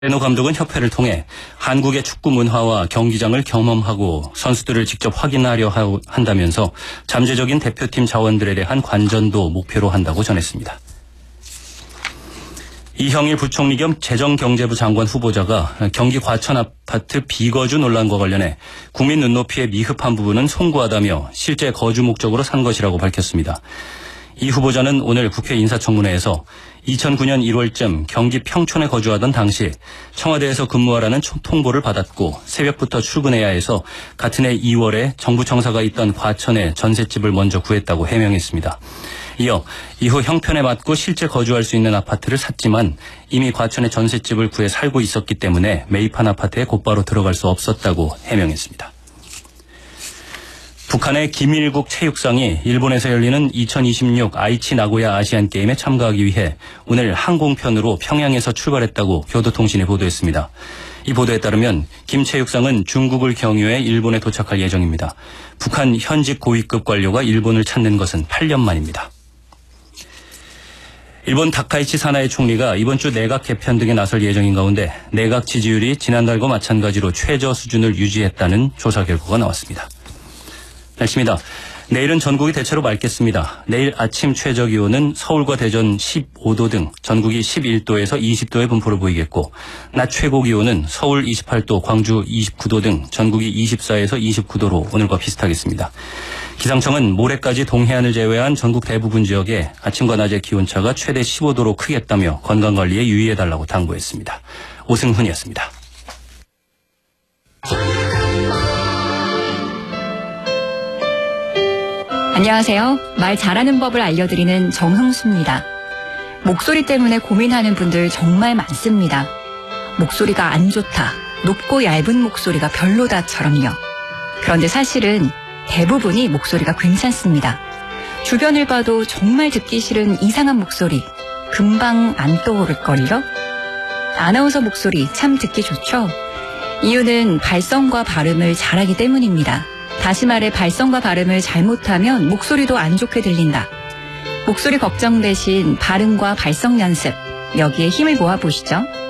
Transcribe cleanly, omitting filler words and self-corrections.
레노 감독은 협회를 통해 한국의 축구 문화와 경기장을 경험하고 선수들을 직접 확인하려 한다면서 잠재적인 대표팀 자원들에 대한 관전도 목표로 한다고 전했습니다. 이형일 부총리 겸 재정경제부 장관 후보자가 경기 과천 아파트 비거주 논란과 관련해 국민 눈높이에 미흡한 부분은 송구하다며 실제 거주 목적으로 산 것이라고 밝혔습니다. 이 후보자는 오늘 국회 인사청문회에서 2009년 1월쯤 경기 평촌에 거주하던 당시 청와대에서 근무하라는 통보를 받았고 새벽부터 출근해야 해서 같은 해 2월에 정부 청사가 있던 과천에 전셋집을 먼저 구했다고 해명했습니다. 이어 이후 형편에 맞고 실제 거주할 수 있는 아파트를 샀지만 이미 과천에 전셋집을 구해 살고 있었기 때문에 매입한 아파트에 곧바로 들어갈 수 없었다고 해명했습니다. 북한의 김일국 체육상이 일본에서 열리는 2026 아이치 나고야 아시안게임에 참가하기 위해 오늘 항공편으로 평양에서 출발했다고 교도통신이 보도했습니다. 이 보도에 따르면 김 체육상은 중국을 경유해 일본에 도착할 예정입니다. 북한 현직 고위급 관료가 일본을 찾는 것은 8년 만입니다. 일본 다카이치 사나이 총리가 이번 주 내각 개편 등에 나설 예정인 가운데 내각 지지율이 지난달과 마찬가지로 최저 수준을 유지했다는 조사 결과가 나왔습니다. 날씨입니다. 내일은 전국이 대체로 맑겠습니다. 내일 아침 최저 기온은 서울과 대전 15도 등 전국이 11도에서 20도의 분포를 보이겠고 낮 최고 기온은 서울 28도, 광주 29도 등 전국이 24에서 29도로 오늘과 비슷하겠습니다. 기상청은 모레까지 동해안을 제외한 전국 대부분 지역에 아침과 낮의 기온차가 최대 15도로 크겠다며 건강관리에 유의해달라고 당부했습니다. 오승훈이었습니다. 안녕하세요. 말 잘하는 법을 알려드리는 정흥수입니다. 목소리 때문에 고민하는 분들 정말 많습니다. 목소리가 안 좋다, 높고 얇은 목소리가 별로다처럼요. 그런데 사실은 대부분이 목소리가 괜찮습니다. 주변을 봐도 정말 듣기 싫은 이상한 목소리, 금방 안 떠오를걸요? 아나운서 목소리 참 듣기 좋죠? 이유는 발성과 발음을 잘하기 때문입니다. 다시 말해 발성과 발음을 잘못하면 목소리도 안 좋게 들린다. 목소리 걱정 대신 발음과 발성 연습, 여기에 힘을 모아보시죠.